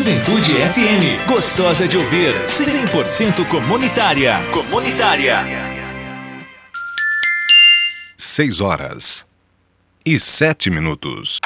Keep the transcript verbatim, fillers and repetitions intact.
Juventude F M, gostosa de ouvir, cem por cento comunitária. Comunitária. Seis horas e sete minutos.